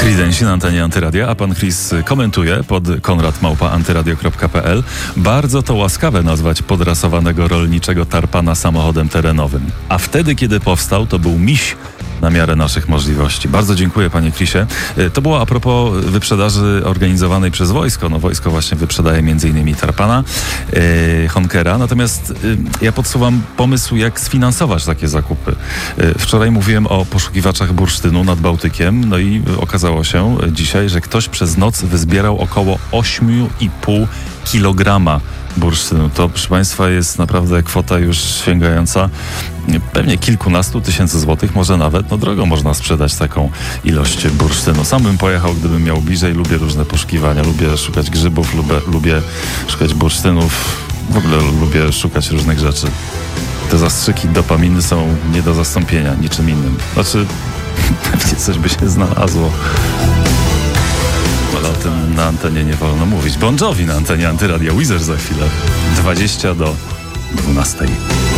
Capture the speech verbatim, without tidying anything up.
Creedensi na antenie Antyradia, a pan Chris komentuje pod konrad małpa antyradio kropka p l. Bardzo to łaskawe nazwać podrasowanego rolniczego tarpana samochodem terenowym. A wtedy, kiedy powstał, to był miś na miarę naszych możliwości. Bardzo dziękuję, panie Chrisie. To było a propos wyprzedaży organizowanej przez wojsko. No wojsko właśnie wyprzedaje między innymi tarpana, yy, Honkera. Natomiast yy, ja podsuwam pomysł, jak sfinansować takie zakupy. Yy, wczoraj mówiłem o poszukiwaczach bursztynu nad Bałtykiem, no i okazało się dzisiaj, że ktoś przez noc wyzbierał około osiem i pół kilograma bursztynu. To, proszę państwa, jest naprawdę kwota już sięgająca pewnie kilkunastu tysięcy złotych, może nawet. No drogo można sprzedać taką ilość bursztynu. Sam bym pojechał, gdybym miał bliżej. Lubię różne poszukiwania, lubię szukać grzybów, lubię, lubię szukać bursztynów. W ogóle lubię szukać różnych rzeczy. Te zastrzyki dopaminy są nie do zastąpienia niczym innym. Znaczy, pewnie coś by się znalazło. Ale o tym na antenie nie wolno mówić. Bon Jovi na antenie Antyradia. Weezer za chwilę. dwadzieścia do dwunastej.